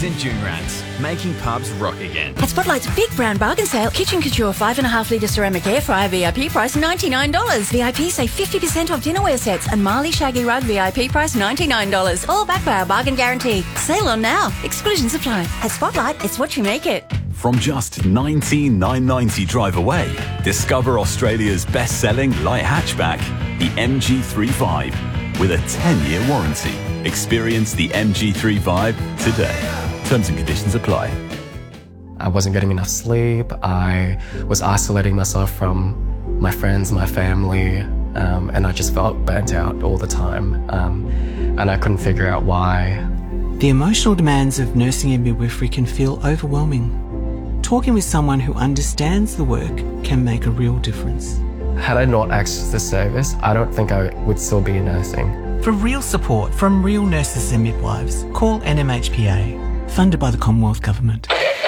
St Junrats, making pubs rock again. At Spotlight's Big Brown Bargain Sale, Kitchen Couture 5.5 litre ceramic air fryer VIP price $99. VIP save 50% off dinnerware sets and Marley Shaggy Rug VIP price $99. All backed by our bargain guarantee. Sale on now. Exclusions apply. At Spotlight, it's what you make it. From just $19,990 drive away, discover Australia's best-selling light hatchback, the MG3 with a 10-year warranty. Experience the MG3 today. Terms and conditions apply. I wasn't getting enough sleep. I was isolating myself from my friends, my family, and I just felt burnt out all the time. And I couldn't figure out why. The emotional demands of nursing and midwifery can feel overwhelming. Talking with someone who understands the work can make a real difference. Had I not accessed this service, I don't think I would still be nursing. For real support from real nurses and midwives, call NMHPA, funded by the Commonwealth Government.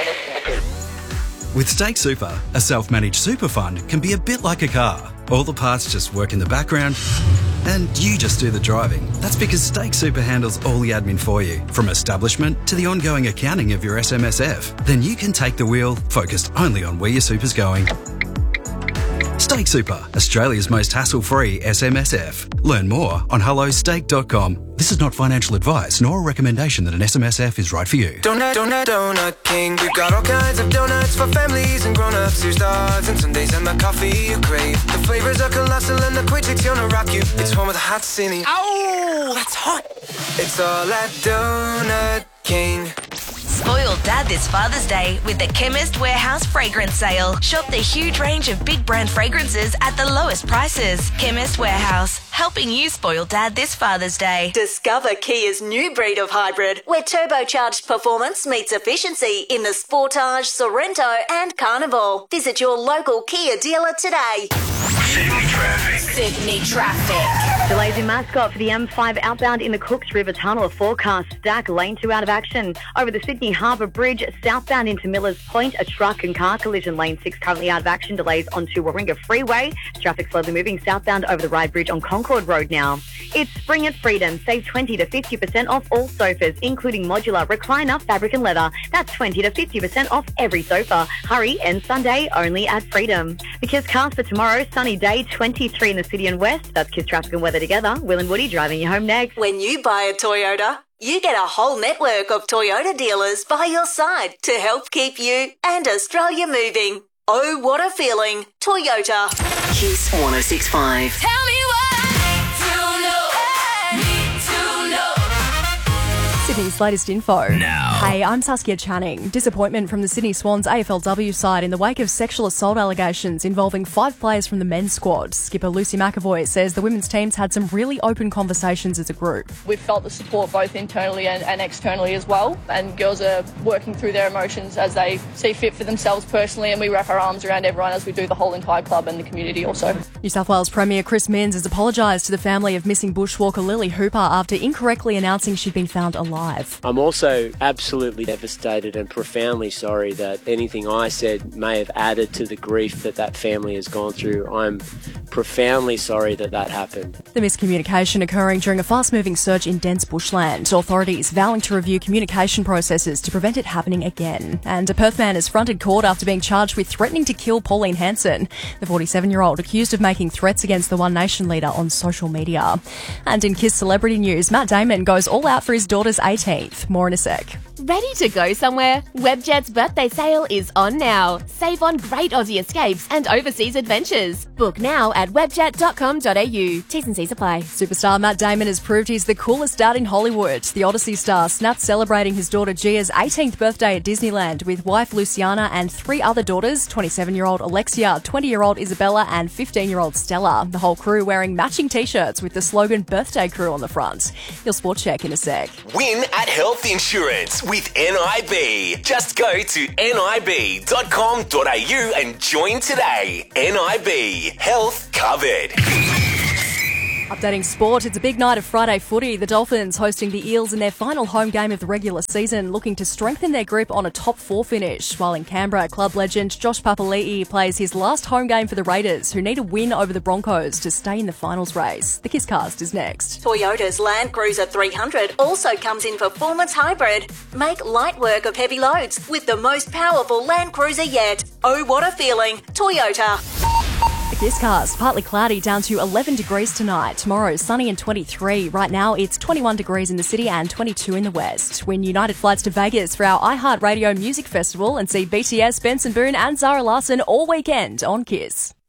With Stake Super, a self-managed super fund can be a bit like a car. All the parts just work in the background and you just do the driving. That's because Stake Super handles all the admin for you, from establishment to the ongoing accounting of your SMSF. Then you can take the wheel, focused only on where your super's going. Stake Super, Australia's most hassle-free SMSF. Learn more on hellostake.com. This is not financial advice nor a recommendation that an SMSF is right for you. Donut King. We've got all kinds of donuts for families and grown-ups. Here's dogs and Sundays and the coffee you crave. The flavors are colossal and the quick chicks gonna rock you. It's home of the hot cine. Ow, that's hot. It's all at Donut King. Spoil Dad this Father's Day with the Chemist Warehouse Fragrance Sale. Shop the huge range of big brand fragrances at the lowest prices. Chemist Warehouse, helping you spoil Dad this Father's Day. Discover Kia's new breed of hybrid, where turbocharged performance meets efficiency in the Sportage, Sorrento and Carnival. Visit your local Kia dealer today. Sydney traffic. Delays in Mascot for the M5 outbound in the Cooks River Tunnel. A forecast stack, lane 2 out of action. Over the Sydney Harbour Bridge, southbound into Millers Point, a truck and car collision. Lane 6 currently out of action. Delays onto Warringah Freeway. Traffic slowly moving southbound over the Ryde Bridge on Concord Road now. It's spring at Freedom. Save 20 to 50% off all sofas, including modular, recliner, fabric and leather. That's 20 to 50% off every sofa. Hurry, and Sunday only at Freedom. The Kiss cast for tomorrow, sunny day, 23 in the city and west. That's Kiss traffic and weather together. Will and Woody driving you home next. When you buy a Toyota, you get a whole network of Toyota dealers by your side to help keep you and Australia moving. Oh, what a feeling. Toyota. Kiss 106.5. Tell me Sydney's latest info. Now. Hey, I'm Saskia Channing. Disappointment from the Sydney Swans AFLW side in the wake of sexual assault allegations involving 5 players from the men's squad. Skipper Lucy McAvoy says the women's teams had some really open conversations as a group. We've felt the support both internally and externally as well, and girls are working through their emotions as they see fit for themselves personally, and we wrap our arms around everyone as we do the whole entire club and the community also. New South Wales Premier Chris Minns has apologised to the family of missing bushwalker Lily Hooper after incorrectly announcing she'd been found alive. I'm also absolutely devastated and profoundly sorry that anything I said may have added to the grief that family has gone through. I'm profoundly sorry that happened. The miscommunication occurring during a fast-moving search in dense bushland. Authorities vowing to review communication processes to prevent it happening again. And a Perth man has fronted court after being charged with threatening to kill Pauline Hanson, the 47-year-old accused of making threats against the One Nation leader on social media. And in Kiss celebrity news, Matt Damon goes all out for his daughter's 18th. More in a sec. Ready to go somewhere? Webjet's birthday sale is on now. Save on great Aussie escapes and overseas adventures. Book now at webjet.com.au. T's and C's apply. Superstar Matt Damon has proved he's the coolest dad in Hollywood. The Odyssey star snapped celebrating his daughter Gia's 18th birthday at Disneyland with wife Luciana and 3 other daughters, 27-year-old Alexia, 20-year-old Isabella and 15-year-old Stella. The whole crew wearing matching t-shirts with the slogan Birthday Crew on the front. You'll sport check in a sec. Win at Health Insurance with NIB. Just go to nib.com.au and join today. NIB. Health covered. Updating sport, it's a big night of Friday footy. The Dolphins hosting the Eels in their final home game of the regular season, looking to strengthen their grip on a top 4 finish. While in Canberra, club legend Josh Papali'i plays his last home game for the Raiders, who need a win over the Broncos to stay in the finals race. The Kisscast is next. Toyota's Land Cruiser 300 also comes in performance hybrid. Make light work of heavy loads with the most powerful Land Cruiser yet. Oh, what a feeling. Toyota. The Kisscast, partly cloudy down to 11 degrees tonight. Tomorrow, sunny and 23. Right now, it's 21 degrees in the city and 22 in the west. Win United flights to Vegas for our iHeartRadio Music Festival and see BTS, Benson Boone and Zara Larsson all weekend on Kiss.